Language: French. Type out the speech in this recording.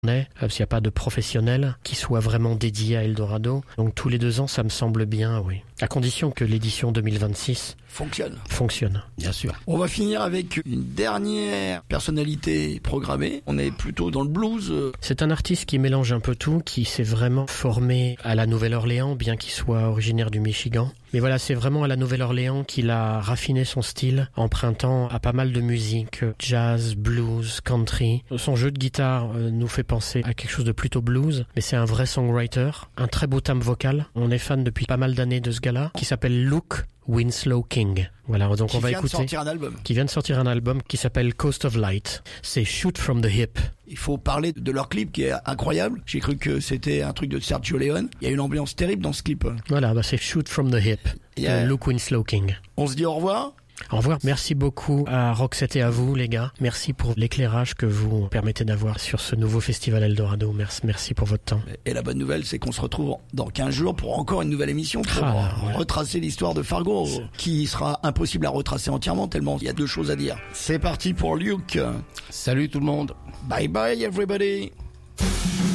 parce qu'il n'y a pas de professionnel qui soit vraiment dédié à Eldorado. Donc tous les 2 ans, ça me semble bien, oui. À condition que l'édition 2026 fonctionne. Bien sûr. On va finir avec une dernière personnalité programmée. On est plutôt dans le blues. C'est un artiste qui mélange un peu tout, qui s'est vraiment formé à la Nouvelle-Orléans, bien qu'il soit originaire du Michigan. Mais voilà, c'est vraiment à la Nouvelle-Orléans qu'il a raffiné son style, empruntant à pas mal de musique, jazz, blues, country. Son jeu de guitare nous fait penser à quelque chose de plutôt blues, mais c'est un vrai songwriter, un très beau timbre vocal. On est fan depuis pas mal d'années de ce gars-là, qui s'appelle Luke Winslow King. Voilà, donc on va écouter. Qui vient de sortir un album qui s'appelle Coast of Light. C'est Shoot from the Hip. Il faut parler de leur clip qui est incroyable. J'ai cru que c'était un truc de Sergio Leone. Il y a une ambiance terrible dans ce clip. Voilà, c'est Shoot from the Hip de Luke Winslow King. On se dit au revoir. Au revoir. Merci beaucoup à Roxette et à vous, les gars. Merci pour l'éclairage que vous permettez d'avoir sur ce nouveau festival Eldorado. Merci pour votre temps. Et la bonne nouvelle, c'est qu'on se retrouve dans 15 jours pour encore une nouvelle émission pour retracer l'histoire de Fargo, qui sera impossible à retracer entièrement tellement il y a 2 choses à dire. C'est parti pour Luke. Salut tout le monde. Bye bye everybody.